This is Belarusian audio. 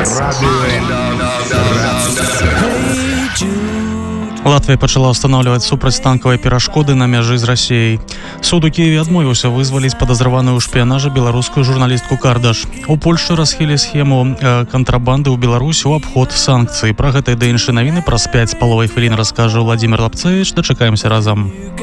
Латвія пачала ўстанаўліваць супрацьтанкавыя перашкоды на мяжы з Расіяй. Суд у Киеве адмовіўся вызваліць падазраваную ў шпіянажы беларускую журналістку Кардаш. У Польшчы расхілі схему кантрабанды ў Беларусі ў абход санкцый. Пра гэта і да іншыя навіны праз 5,5 хвілін раскажа Владимир Лапцевич. Дачакаемся разам.